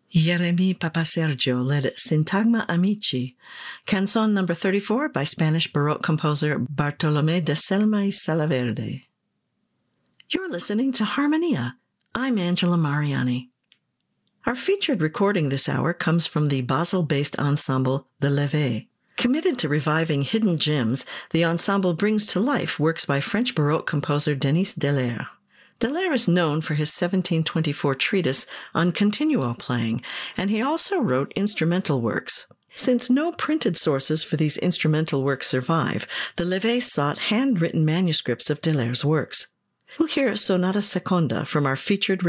Jeremy Papasergio led Sintagma Amici, canzone number 34 by Spanish Baroque composer Bartolomé de Selma y Salaverde. You're listening to Harmonia. I'm Angela Mariani. Our featured recording this hour comes from the Basel-based ensemble The Levé. Committed to reviving hidden gems, the ensemble brings to life works by French Baroque composer Denis Deler. Deler is known for his 1724 treatise on continuo playing, and he also wrote instrumental works. Since no printed sources for these instrumental works survive, the Levé sought handwritten manuscripts of Deler's works. We'll hear Sonata Seconda from our featured